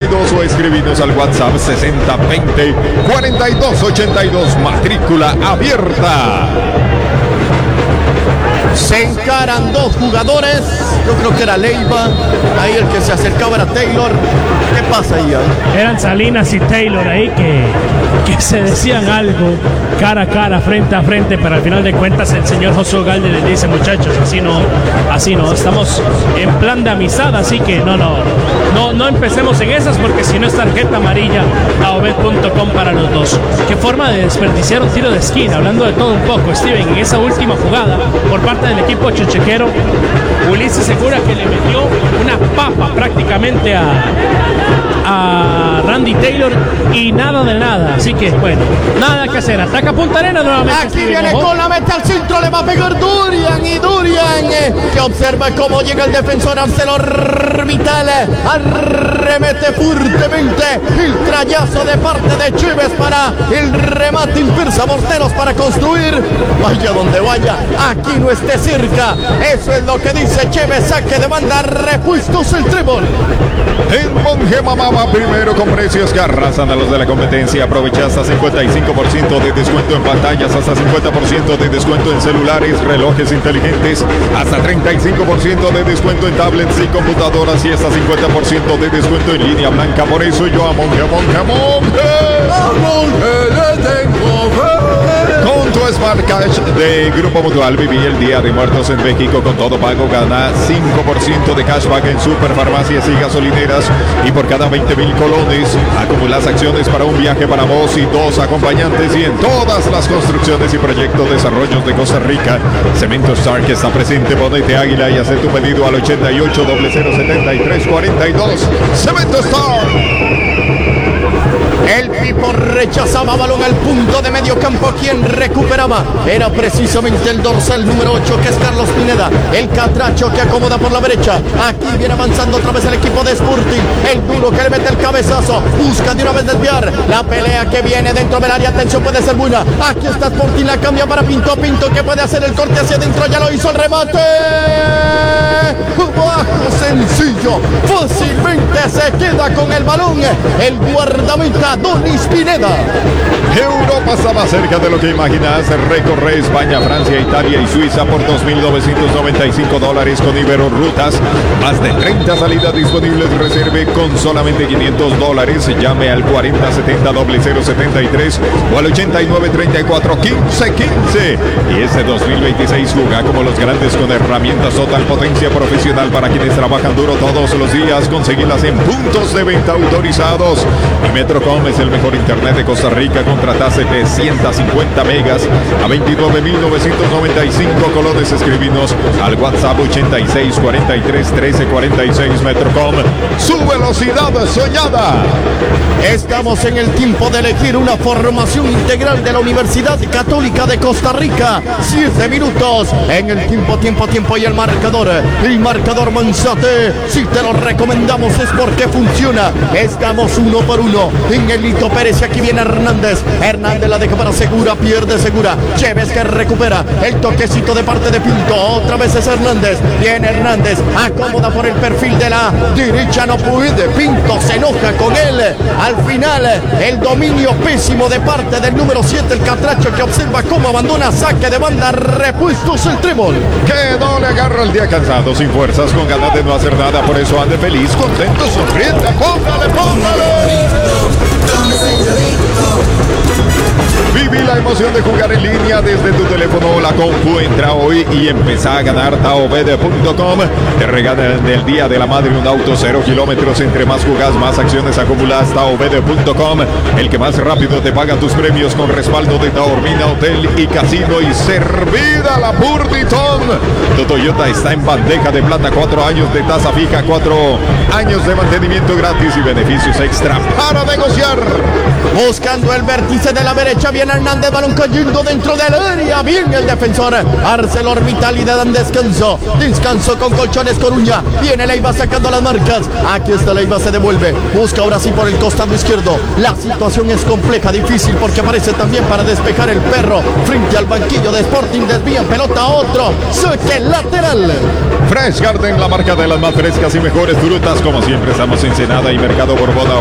82 o escribinos al WhatsApp 6020-4282, matrícula abierta. Se encaran dos jugadores. Yo creo que era Leiva. Ahí el que se acercaba era Taylor. ¿Qué pasa ahí? Eran Salinas y Taylor ahí que se decían algo cara a cara, frente a frente, pero al final de cuentas el señor Josué Galde les dice: muchachos, así no, estamos en plan de amistad, así que no empecemos en esas, porque si no es tarjeta amarilla a obed.com para los dos. Qué forma de desperdiciar un tiro de esquina, hablando de todo un poco, Steven, en esa última jugada por parte del equipo chuchequero. Ulises Segura, que le metió una papa prácticamente a Randy Taylor, y nada de nada, así que bueno, nada que hacer. Ataca Punta Arenas nuevamente. Aquí viene con la meta al centro, le va a pegar Durian, y Durian que observa cómo llega el defensor ArcelorMittal, arremete fuertemente, el trayazo de parte de Chives para el remate, impulsa Morteros para construir. Vaya donde vaya, aquí no esté cerca, eso es lo que dice Chives. Saque de banda, repuestos el trébol. En Monje Mamama, primero con precios que arrasan a los de la competencia. Aprovecha hasta 55% de descuento en pantallas, hasta 50% de descuento en celulares, relojes inteligentes, hasta 35% de descuento en tablets y computadoras, y hasta 50% de descuento en línea blanca. Por eso yo a Monje le tengo fe. Con tu Smart Cash de Grupo Mutual, viví el Día de Muertos en México con todo pago. Gana 5% de cashback en superfarmacias y gasolineras, y por cada 20,000 colones acumulas acciones para un viaje para vos y 2 acompañantes, y en todas las construcciones y proyectos desarrollos de Costa Rica. Cemento Star, que está presente. Ponete águila y hace tu pedido al 88 0073 42. Cemento Star. El Pipo rechazaba balón al punto de medio campo. Quien recuperaba era precisamente el dorsal número 8, que es Carlos Pineda. El catracho que acomoda por la derecha. Aquí viene avanzando otra vez el equipo de Sporting. El duro que le mete el cabezazo. Busca de una vez desviar. La pelea que viene dentro del área. Atención, puede ser buena. Aquí está Sporting. La cambia para Pinto. Pinto que puede hacer el corte hacia adentro. Ya lo hizo el remate. Bajo, sencillo. Fácilmente se queda con el balón el guardameta Donis Pineda. Europa está más cerca de lo que imaginas. Recorre España, Francia, Italia y Suiza por $2,995 con Ibero Rutas. Más de 30 salidas disponibles. Reserve con solamente $500. Llame al 4070-0073 o al 8934-1515. Y este 2026 juega como los grandes con herramientas Total Potencia Profesional para quienes trabajan duro todos los días. Conseguirlas en puntos de venta autorizados. Y Metrocom es el mejor internet de Costa Rica. Contrata 750 megas a 29,995 colones. Escribinos al WhatsApp 8643-1346. Metrocom, su velocidad soñada. Estamos en el tiempo de elegir una formación integral de la Universidad Católica de Costa Rica. 7 minutos en el tiempo y el marcador Manzate. Si te lo recomendamos es porque funciona. Estamos 1 por 1 en el Lito Pérez, y aquí viene Hernández la deja para Segura, pierde Segura. Chévez que recupera el toquecito de parte de Pinto. Otra vez es Hernández. Viene Hernández, acomoda por el perfil de la derecha, no puede. Pinto se enoja con él. Al final el dominio pésimo de parte del número 7, el catracho, que observa cómo abandona. Saque de banda, repuestos el trébol. Que no le agarra el día cansado, sin fuerzas, con ganas de no hacer nada. Por eso ande feliz, contento, sonriente. Póngale. Viví la emoción de jugar en línea desde tu teléfono o la compu. Entra hoy y empezá a ganar taobed.com. Te regalan el Día de la Madre un auto 0 kilómetros. Entre más jugás, más acciones acumulas. taobed.com, el que más rápido te paga tus premios, con respaldo de Taormina Hotel y Casino. Y servida la Burditon. Tu Toyota está en bandeja de plata. 4 años de tasa fija, 4 años de mantenimiento gratis y beneficios extra para negociar. Buscando el vértice de la derecha, viene Hernández, balón cayendo dentro del área. Bien el defensor ArcelorMittal, y le dan descanso con Colchones Coruña. Viene Leiva sacando las marcas. Aquí está Leiva, se devuelve, busca ahora sí por el costado izquierdo. La situación es compleja, difícil, porque aparece también para despejar el perro frente al banquillo de Sporting. Desvía pelota a otro, saque lateral. Fresh Garden, la marca de las más frescas y mejores frutas. Como siempre estamos en Ensenada y Mercado Borbona.